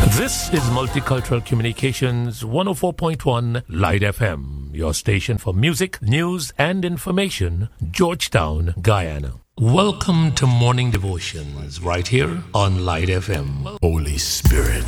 This is Multicultural Communications 104.1 Light FM, your station for music, news, and information, Georgetown, Guyana. Welcome to Morning Devotions right here on Light FM. Holy Spirit,